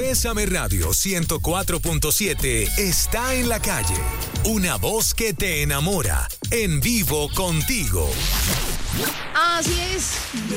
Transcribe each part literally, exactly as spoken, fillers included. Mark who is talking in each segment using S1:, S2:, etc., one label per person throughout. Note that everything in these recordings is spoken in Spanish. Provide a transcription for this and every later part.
S1: Bésame Radio ciento cuatro punto siete está en la calle. Una voz que te enamora. En vivo contigo.
S2: Así es.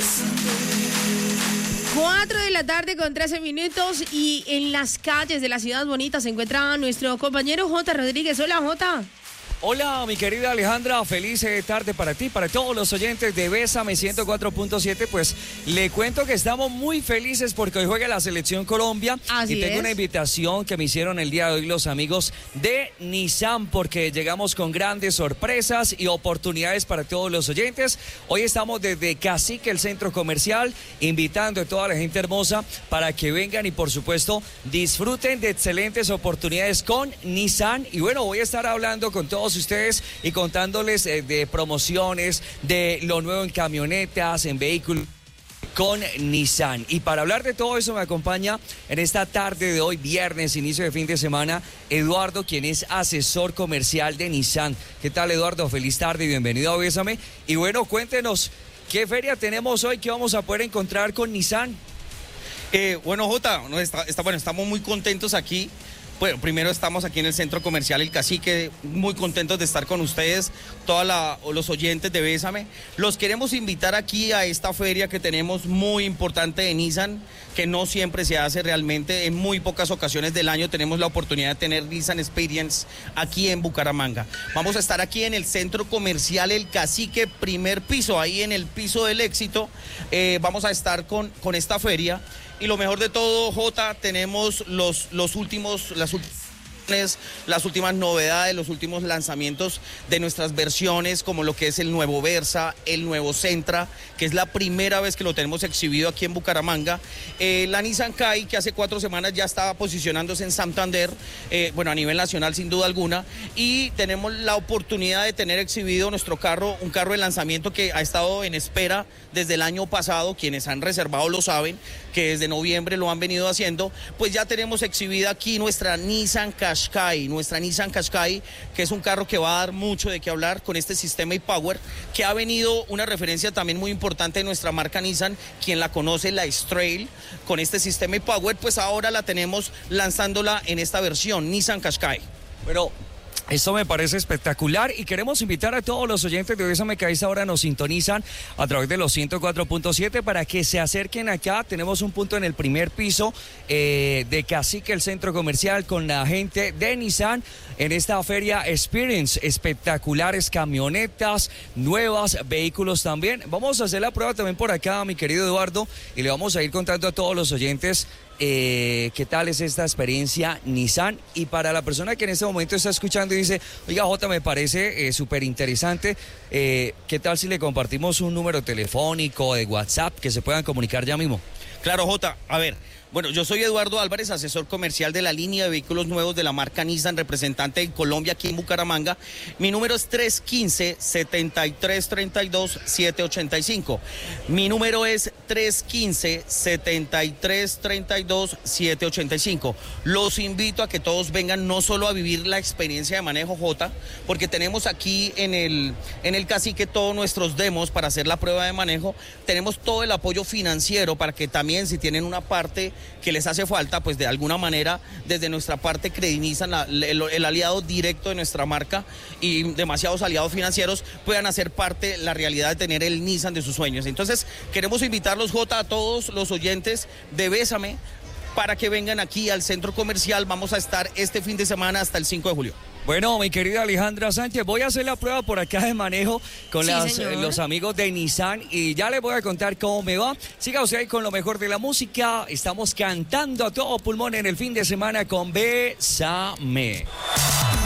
S2: Cuatro de la tarde con trece minutos y en las calles de la ciudad bonita se encuentra nuestro compañero J. Rodríguez. Hola, J.
S3: Hola, mi querida Alejandra, feliz tarde para ti, para todos los oyentes de Bésame ciento cuatro punto siete. Pues le cuento que estamos muy felices porque hoy juega la Selección Colombia.
S2: Así
S3: y tengo
S2: es.
S3: una invitación que me hicieron el día de hoy los amigos de Nissan, porque llegamos con grandes sorpresas y oportunidades para todos los oyentes. Hoy estamos desde Cacique, el centro comercial, invitando a toda la gente hermosa para que vengan y por supuesto disfruten de excelentes oportunidades con Nissan. Y bueno, voy a estar hablando con todos ustedes y contándoles eh, de promociones, de lo nuevo en camionetas, en vehículos con Nissan. Y para hablar de todo eso me acompaña en esta tarde de hoy, viernes, inicio de fin de semana, Eduardo, quien es asesor comercial de Nissan. ¿Qué tal, Eduardo? Feliz tarde y bienvenido a Bésame. Y bueno, cuéntenos, ¿qué feria tenemos hoy? ¿Qué vamos a poder encontrar con Nissan?
S4: Eh, bueno, Jota, no, está, está, bueno, estamos muy contentos aquí. Bueno, primero estamos aquí en el centro comercial El Cacique, muy contentos de estar con ustedes, todos los oyentes de Bésame. Los queremos invitar aquí a esta feria que tenemos muy importante de Nissan, que no siempre se hace realmente, en muy pocas ocasiones del año tenemos la oportunidad de tener Nissan Experience aquí en Bucaramanga. Vamos a estar aquí en el centro comercial El Cacique, primer piso, ahí en el piso del éxito. Eh, vamos a estar con, con esta feria. Y lo mejor de todo, Jota, tenemos los, los últimos, las últimas, las últimas novedades, los últimos lanzamientos de nuestras versiones, como lo que es el nuevo Versa, el nuevo Sentra, que es la primera vez que lo tenemos exhibido aquí en Bucaramanga. Eh, la Nissan Qai, que hace cuatro semanas ya estaba posicionándose en Santander, eh, bueno, a nivel nacional sin duda alguna, y tenemos la oportunidad de tener exhibido nuestro carro, un carro de lanzamiento que ha estado en espera desde el año pasado. Quienes han reservado lo saben, que desde noviembre lo han venido haciendo. Pues ya tenemos exhibida aquí nuestra Nissan Qashqai, nuestra Nissan Qashqai, que es un carro que va a dar mucho de qué hablar con este sistema e-Power, que ha venido una referencia también muy importante de nuestra marca Nissan. Quien la conoce, la S-Trail, con este sistema e-Power, pues ahora la tenemos lanzándola en esta versión, Nissan Qashqai.
S3: Pero esto me parece espectacular y queremos invitar a todos los oyentes de Bésame que a esta hora nos sintonizan a través de los ciento cuatro punto siete para que se acerquen acá. Tenemos un punto en el primer piso eh, de Cacique, el centro comercial, con la gente de Nissan en esta feria Experience. Espectaculares camionetas, nuevas, vehículos también. Vamos a hacer la prueba también por acá, mi querido Eduardo, y le vamos a ir contando a todos los oyentes Eh, qué tal es esta experiencia Nissan. Y para la persona que en este momento está escuchando y dice, oiga, Jota, me parece eh, súper interesante, eh, ¿qué tal si le compartimos un número telefónico de WhatsApp que se puedan comunicar ya mismo?
S4: Claro, Jota, a ver, bueno, yo soy Eduardo Álvarez, asesor comercial de la línea de vehículos nuevos de la marca Nissan, representante en Colombia, aquí en Bucaramanga. Mi número es tres uno cinco, siete tres tres dos, siete ocho cinco. Mi número es tres uno cinco, siete tres tres dos, siete ocho cinco. Los invito a que todos vengan no solo a vivir la experiencia de manejo, J, porque tenemos aquí en el, en el Cacique todos nuestros demos para hacer la prueba de manejo. Tenemos todo el apoyo financiero para que también, si tienen una parte que les hace falta, pues de alguna manera desde nuestra parte Credinizan, la, el, el aliado directo de nuestra marca, y demasiados aliados financieros puedan hacer parte, la realidad de tener el Nissan de sus sueños. Entonces queremos invitarlos, Jota, a todos los oyentes de Bésame para que vengan aquí al centro comercial. Vamos a estar este fin de semana hasta el cinco de julio.
S3: Bueno, mi querida Alejandra Sánchez, voy a hacer la prueba por acá de manejo con
S2: sí,
S3: las, eh, los amigos de Nissan y ya les voy a contar cómo me va. Siga usted ahí con lo mejor de la música. Estamos cantando a todo pulmón en el fin de semana con Bésame.